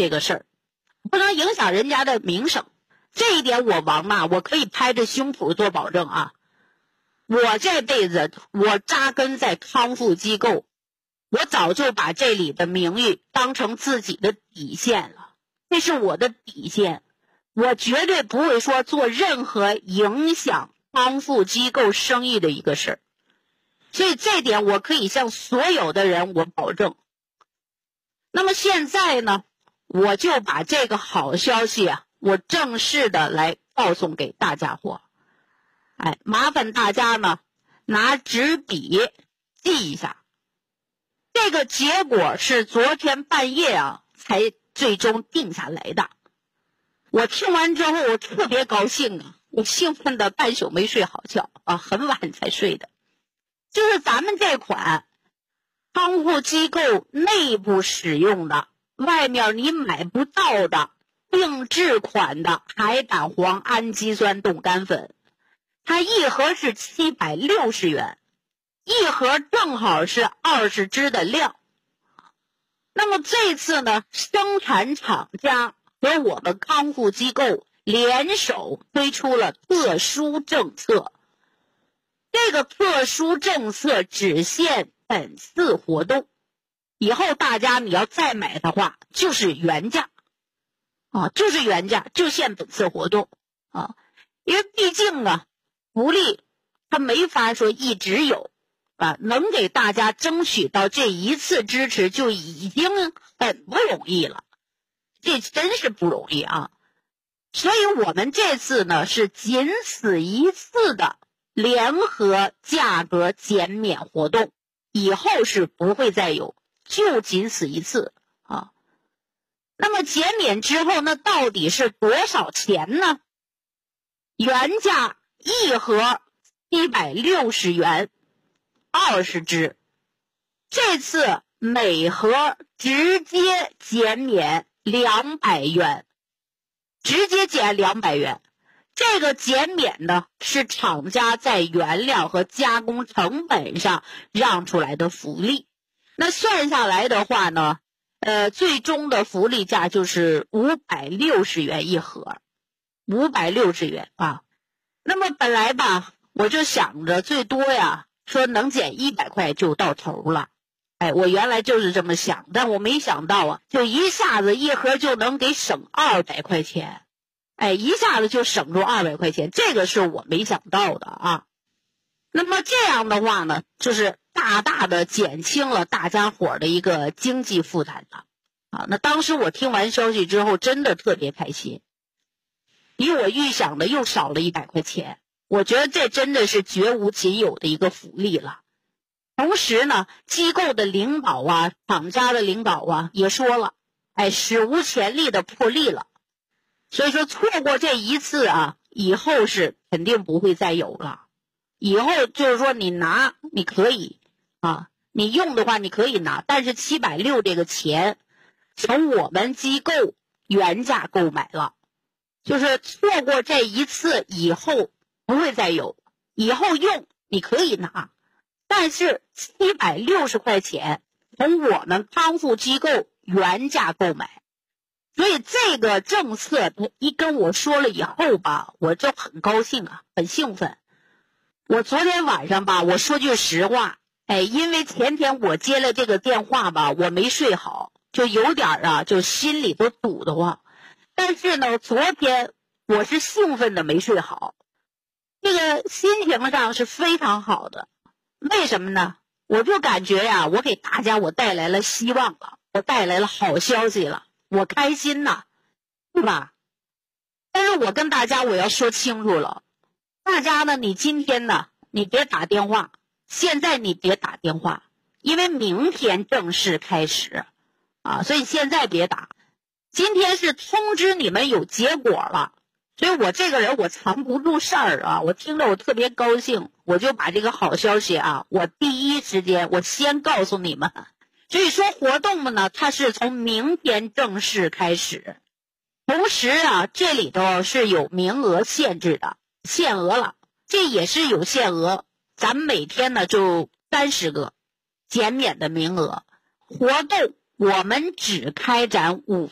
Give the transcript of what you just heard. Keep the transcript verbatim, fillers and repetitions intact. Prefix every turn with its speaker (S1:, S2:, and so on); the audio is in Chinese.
S1: 这个事儿，不能影响人家的名声。这一点我王妈我可以拍着胸脯做保证啊。我这辈子我扎根在康复机构，我早就把这里的名誉当成自己的底线了，这是我的底线，我绝对不会说做任何影响康复机构生意的一个事儿。所以这点我可以向所有的人我保证。那么现在呢，我就把这个好消息啊，我正式的来告诉给大家伙。哎，麻烦大家呢拿纸笔记一下。这个结果是昨天半夜啊才最终定下来的。我听完之后我特别高兴啊，我兴奋的半宿没睡好觉啊，很晚才睡的。就是咱们这款康复机构内部使用的，外面你买不到的定制款的海胆黄氨基酸冻干粉，它一盒是七百六十元，一盒正好是二十支的量。那么这次呢，生产厂家和我们康复机构联手推出了特殊政策。这个特殊政策只限本次活动，以后大家你要再买的话就是原价啊，就是原价，就限本次活动啊。因为毕竟啊，福利它没法说一直有啊，能给大家争取到这一次支持就已经很不容易了，这真是不容易啊。所以我们这次呢是仅此一次的联合价格减免活动，以后是不会再有，就仅此一次啊。那么减免之后呢，到底是多少钱呢？原价一盒一百六十元，二十支，这次每盒直接减免两百元，直接减两百元。这个减免呢，是厂家在原料和加工成本上让出来的福利。那算下来的话呢，呃，最终的福利价就是五百六十元一盒，五百六十元啊。那么本来吧，我就想着最多呀，说能减一百块就到头了。哎，我原来就是这么想，但我没想到啊，就一下子一盒就能给省二百块钱。哎，一下子就省出二百块钱，这个是我没想到的啊。那么这样的话呢，就是大大的减轻了大家伙的一个经济负担了啊。那当时我听完消息之后，真的特别开心，比我预想的又少了一百块钱，我觉得这真的是绝无仅有的一个福利了。同时呢，机构的领导啊，厂家的领导啊也说了，哎，史无前例的破例了。所以说错过这一次啊，以后是肯定不会再有了。以后就是说你拿你可以啊，你用的话你可以拿，但是七百六这个钱从我们机构原价购买了，就是错过这一次以后不会再有，以后用你可以拿，但是七百六十块钱从我们康复机构原价购买。所以这个政策他一跟我说了以后吧，我就很高兴啊，很兴奋。我昨天晚上吧，我说句实话，哎，因为前天我接了这个电话吧，我没睡好，就有点啊，就心里都堵得慌。但是呢，昨天我是兴奋的没睡好，这个心情上是非常好的。为什么呢？我就感觉呀，我给大家我带来了希望了，我带来了好消息了。我开心呐，对吧？但是我跟大家我要说清楚了，大家呢，你今天呢，你别打电话，现在你别打电话，因为明天正式开始啊，所以现在别打。今天是通知你们有结果了，所以我这个人我藏不住事儿啊，我听着我特别高兴，我就把这个好消息啊，我第一时间我先告诉你们。所以说活动呢，它是从明天正式开始，同时啊，这里头是有名额限制的，限额了，这也是有限额，咱们每天呢就三十个减免的名额，活动我们只开展五